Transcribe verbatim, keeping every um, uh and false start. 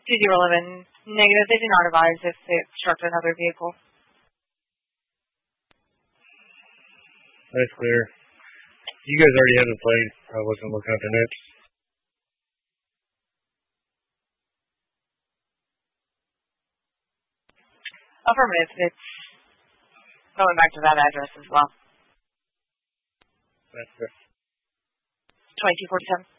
two zero eleven, negative. They did not advise if they obstructed another vehicle. That's clear. You guys already have the plane. I wasn't looking at the notes. Affirmative. It's going back to that address as well. That's good. twenty-two forty-seven.